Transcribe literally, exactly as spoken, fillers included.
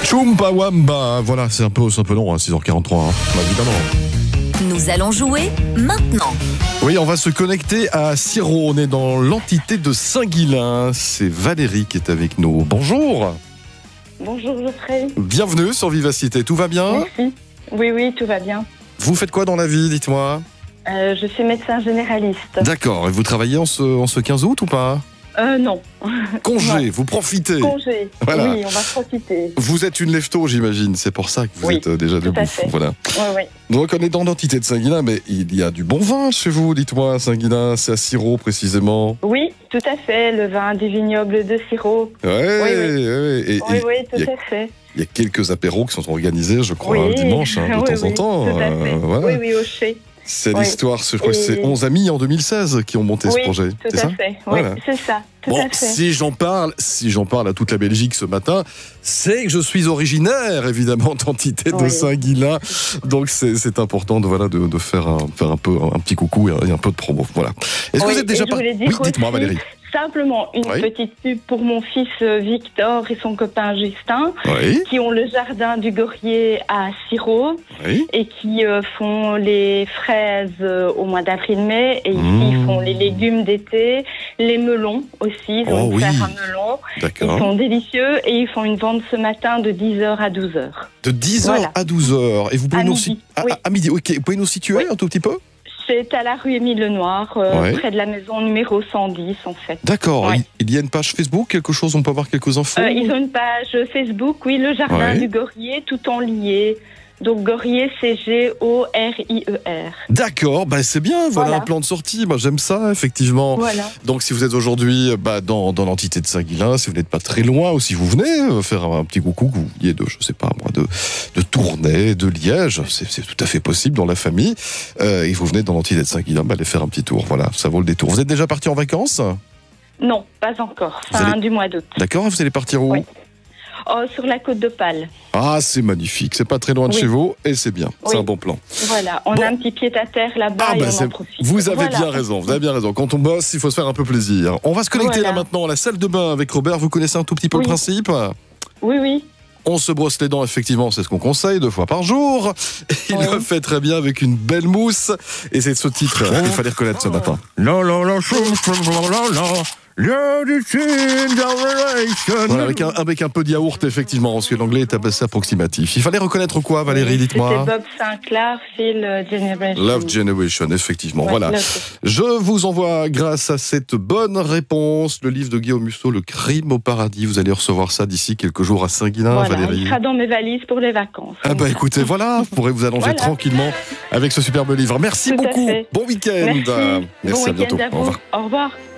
Chumba Wamba, voilà, c'est un peu, c'est un peu long, hein, six heures quarante-trois, hein, bah, évidemment. Nous allons jouer maintenant. Oui, on va se connecter à Sirop, on est dans l'entité de Saint-Guilain. C'est Valérie qui est avec nous. Bonjour. Bonjour Geoffrey. Bienvenue sur Vivacité, tout va bien? Merci. Oui, oui, tout va bien. Vous faites quoi dans la vie, dites-moi? Euh, je suis médecin généraliste. D'accord, et vous travaillez en ce, en ce quinze août ou pas? Euh, non. Congé, Non. vous profitez. Congé. Voilà. Oui, on va profiter. Vous êtes une lève-tôt, j'imagine, c'est pour ça que vous Oui, êtes euh, déjà tout debout. à fait. Voilà. Oui, oui. Donc on est dans l'entité de Saint-Guilain, mais il y a du bon vin chez vous, dites-moi, à Saint-Guilain, c'est à Sirop précisément. Oui, tout à fait. Le vin du vignoble de Sirop. Ouais, Oui, oui. ouais, ouais. Et, Oui, et oui, il y tout a- à fait. il y a quelques apéros qui sont organisés, je crois, Oui. un dimanche, hein, de Oui, temps en oui, temps. Tout à euh, fait. voilà. Oui, oui, au Chez. C'est Oui. l'histoire, je crois que c'est Et- onze amis en deux mille seize qui ont monté ce Oui, projet. tout C'est à ça? fait. Oui, Voilà. c'est ça. Tout Bon, à fait. si j'en parle, si j'en parle à toute la Belgique ce matin, c'est que je suis originaire, évidemment, d'entité de Oui. Saint-Guilain. Donc c'est c'est important de voilà de, de faire un faire un peu un petit coucou et un, et un peu de promo. Voilà. Est-ce que Oui, vous êtes déjà et je par- voulais dire Oui, dites-moi, aussi, Valérie. Simplement une Oui. petite pub pour mon fils euh, Victor et son copain Justin, Oui, qui ont le jardin du Gorier à Sirop oui. et qui euh, font les fraises euh, au mois d'avril-mai, et ici Mmh. ils font les légumes d'été, les melons aussi, ils Oh vont oui. faire un melon, ils D'accord. sont délicieux et ils font une vente ce matin de dix heures à douze heures. De dix heures Voilà. à douze heures. Et vous pouvez À nous midi, si- à, oui. à- à midi. Ok. Vous pouvez nous situer Oui. un tout petit peu? C'est à la rue Émile Lenoir, euh, Ouais. près de la maison numéro cent dix en fait. D'accord. Ouais. Il, il y a une page Facebook, quelque chose, on peut avoir quelques infos. Euh, ils ont une page Facebook, oui, le jardin Ouais. du Gorier, tout en lié. Donc Gorier, c'est G O R I E R. D'accord, bah c'est bien, voilà, Voilà. un plan de sortie, moi j'aime ça effectivement. Voilà. Donc si vous êtes aujourd'hui bah, dans, dans l'entité de Saint-Guilain, si vous n'êtes pas très loin ou si vous venez euh, faire un, un petit coucou, que vous veniez de, je sais pas moi, de, de Tournai, de Liège, c'est c'est tout à fait possible dans la famille, euh, et vous venez dans l'entité de Saint-Guilain, bah, allez faire un petit tour, voilà, ça vaut le détour. Vous êtes déjà parti en vacances? Non, pas encore. Vous Fin allez- du mois d'août. D'accord, vous allez partir où? Oui. Oh, sur la côte d'Opale. Ah c'est magnifique, c'est pas très loin de Oui. chez vous, et c'est bien, c'est Oui. un bon plan. Voilà, on Bon. a un petit pied à terre là-bas Ah et bah on c'est- en profite. vous avez Voilà. bien raison, vous avez bien raison. Quand on bosse, il faut se faire un peu plaisir. On va se connecter Voilà. là maintenant à la salle de bain avec Robert. Vous connaissez un tout petit peu Oui. le principe? Oui, oui. On se brosse les dents, effectivement, c'est ce qu'on conseille, deux fois par jour. Il Oui. le fait très bien avec une belle mousse. Et c'est ce titre euh, qu'il fallait reconnaître ce matin. La la la chou, chou, la la la. Yeah, this is the relation. Voilà, avec, un, avec un peu de yaourt, effectivement, parce que l'anglais est assez approximatif. Il fallait reconnaître quoi, Valérie, Oui, dites-moi? C'était Bob Sinclair, Phil euh, Generation. Love Generation, effectivement. Ouais, voilà. Love. Je vous envoie, grâce à cette bonne réponse, le livre de Guillaume Musso, Le crime au paradis. Vous allez recevoir ça d'ici quelques jours à Saint-Guilain, Voilà, Valérie. il sera dans mes valises pour les vacances. Ah bah écoutez, voilà, vous pourrez vous allonger Voilà. tranquillement avec ce superbe livre. Merci Tout à beaucoup. fait. Bon week-end. Merci. Merci, Bon à bientôt. week-end à Au vous. revoir. Au revoir.